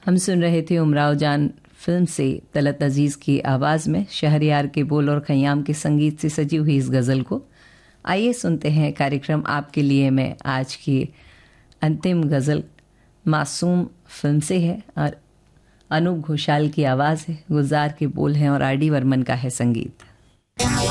हम सुन रहे थे उमराव जान फिल्म से तलत अजीज़ की आवाज़ में शहरयार के बोल और खयाम के संगीत से सजी हुई इस गज़ल को। आइए सुनते हैं कार्यक्रम आपके लिए में आज की अंतिम गज़ल मासूम फिल्म से है और अनूप घोषाल की आवाज़ है, गुलजार के बोल हैं और आर डी बर्मन का है संगीत।